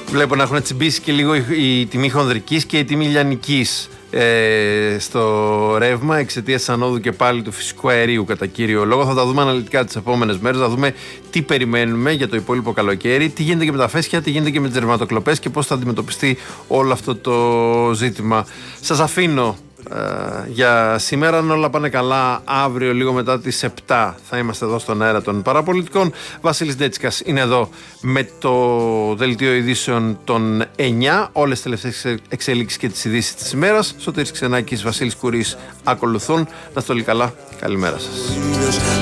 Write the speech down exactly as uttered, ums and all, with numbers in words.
Βλέπω να έχουν τσιμπήσει και λίγο η, η τιμή χονδρικής και η τιμή λιανικής ε, στο ρεύμα εξαιτίας της ανόδου και πάλι του φυσικού αερίου κατά κύριο λόγο. Θα τα δούμε αναλυτικά τις επόμενες μέρες, θα δούμε τι περιμένουμε για το υπόλοιπο καλοκαίρι, τι γίνεται και με τα φέσια, τι γίνεται και με τις ρευματοκλοπές και πώς θα αντιμετωπιστεί όλο αυτό το ζήτημα. Σας αφήνω ε, για σήμερα, αν όλα πάνε καλά. Αύριο λίγο μετά τις επτά θα είμαστε εδώ στον αέρα των παραπολιτικών. Βασίλης Ντέτσικας είναι εδώ με το δελτίο ειδήσεων των εννιά, όλες τις τελευταίες εξελίξεις και τις ειδήσεις της ημέρας. Σωτήρης Ξενάκης, Βασίλης Κουρής ακολουθούν. Να είστε όλοι καλά, καλημέρα σας.